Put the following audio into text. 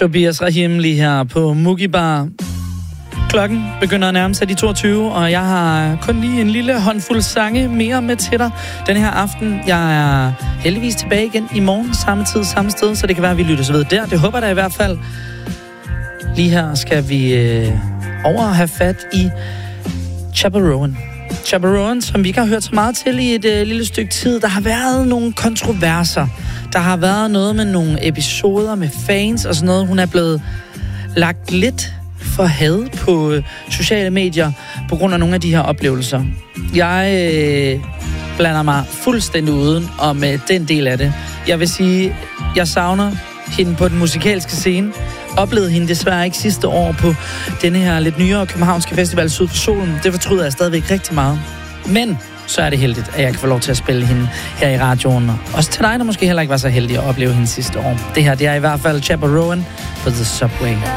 Tobias Rahim lige her på Mugi Bar. Klokken begynder at nærme sig de 22, og jeg har kun lige en lille håndfuld sange mere med til dig den her aften. Jeg er heldigvis tilbage igen i morgen, samme tid, samme sted, så det kan være, at vi lyttes ved der. Det håber jeg i hvert fald. Lige her skal vi over have fat i Chaperone. Chaperone, som vi ikke har hørt så meget til i et lille stykke tid. Der har været nogle kontroverser. Der har været noget med nogle episoder med fans og sådan noget. Hun er blevet lagt lidt for had på sociale medier på grund af nogle af de her oplevelser. Jeg blander mig fuldstændig uden om den del af det. Jeg vil sige, jeg savner hende på den musikalske scene. Oplevede hende desværre ikke sidste år på denne her lidt nyere københavnske festival Syd for Solen. Det fortryder jeg stadigvæk rigtig meget. Men så er det heldigt, at jeg kan få lov til at spille hende her i radioen. Også til dig, der måske heller ikke var så heldig at opleve hende sidste år. Det her, det er i hvert fald Chaperone på The Subway.